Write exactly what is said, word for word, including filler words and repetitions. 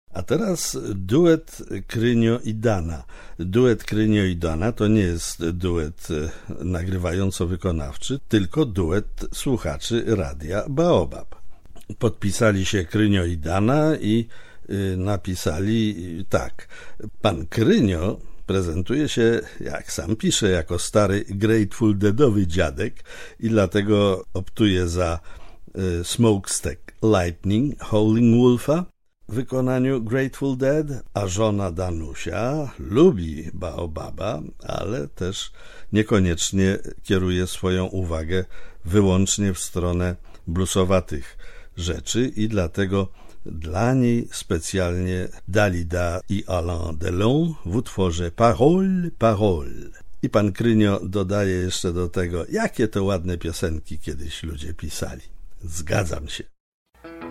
A teraz duet Krynio i Dana. Duet Krynio i Dana to nie jest duet nagrywająco-wykonawczy, tylko duet słuchaczy radia Baobab. Podpisali się Krynio i Dana i napisali tak. Pan Krynio prezentuje się, jak sam pisze, jako stary Grateful Deadowy dziadek i dlatego optuje za Smokestack Lightning Howling Wolfa w wykonaniu Grateful Dead, a żona Danusia lubi Baobaba, ale też niekoniecznie kieruje swoją uwagę wyłącznie w stronę bluesowatych rzeczy i dlatego dla niej specjalnie Dalida i Alain Delon w utworze Parole, Parole. I pan Krynio dodaje jeszcze do tego, jakie to ładne piosenki kiedyś ludzie pisali. Zgadzam się.